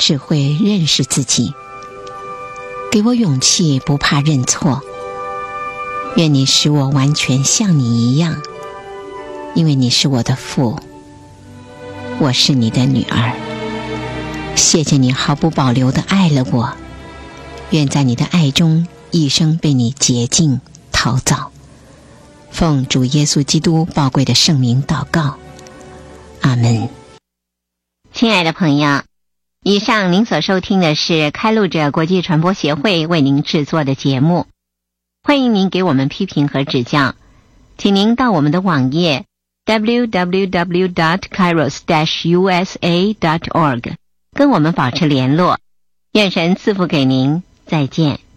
智慧认识自己，给我勇气不怕认错。愿你使我完全像你一样，因为你是我的父，我是你的女儿。谢谢你毫不保留地爱了我，愿在你的爱中一生被你洁净陶造。奉主耶稣基督宝贵的圣名祷告，阿们。 亲爱的朋友，以上您所收听的是开路者国际传播协会为您制作的节目，欢迎您给我们批评和指教，请您到我们的网页 www.kairos-usa.org 跟我们保持联络。愿神赐福给您，再见。